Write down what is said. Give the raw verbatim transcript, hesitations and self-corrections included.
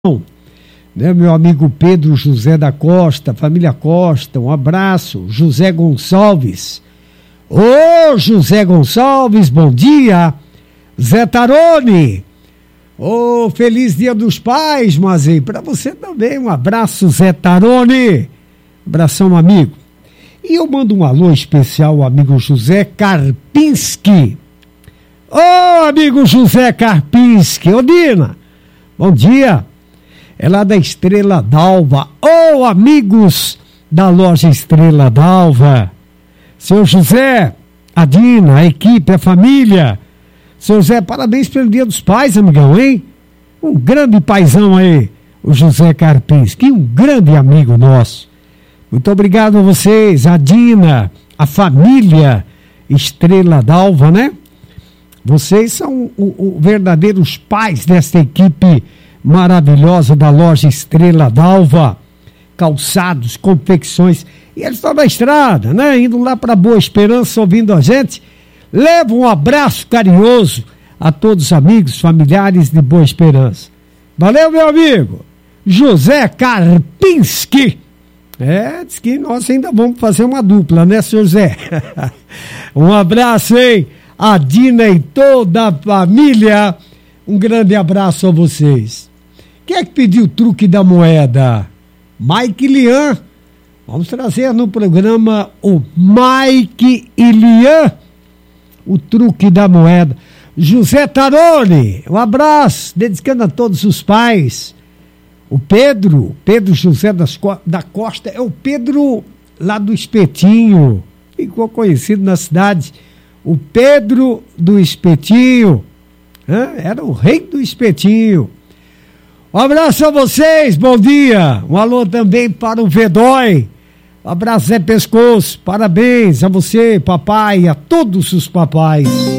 Né, meu amigo Pedro José da Costa, família Costa, um abraço. José Gonçalves, ô José Gonçalves, bom dia. Zé Tarone, ô feliz dia dos pais, mas aí para você também, um abraço, Zé Tarone, abração, amigo. E eu mando um alô especial ao amigo José Karpinski. Ô amigo José Karpinski, ô Dina, bom dia. É lá da Estrela d'Alva. Ô, oh, amigos da loja Estrela d'Alva. Seu José, a Dina, a equipe, a família. Seu José, parabéns pelo Dia dos Pais, amigão, hein? Um grande paizão aí, o José Karpinski, um grande amigo nosso. Muito obrigado a vocês, a Dina, a família Estrela d'Alva, né? Vocês são os verdadeiros pais desta equipe maravilhosa da loja Estrela d'Alva, calçados, confecções, e eles estão na estrada, né, indo lá para Boa Esperança, ouvindo a gente. Leva um abraço carinhoso a todos os amigos, familiares de Boa Esperança. Valeu, meu amigo José Karpinski. É, diz que nós ainda vamos fazer uma dupla, né, senhor Zé? Um abraço, hein, a Dina e toda a família. Um grande abraço a vocês. Quem é que pediu o truque da moeda? Mike Lian. Vamos trazer no programa o Mike e Lian, o truque da moeda. José Tarone, um abraço, dedicando a todos os pais. O Pedro, Pedro José das, da Costa, é o Pedro lá do Espetinho, ficou conhecido na cidade, o Pedro do Espetinho. Era o rei do espetinho. Um abraço a vocês, bom dia. Um alô também para o Vedói. Um abraço, Zé Pescoço. Parabéns a você, papai, e a todos os papais.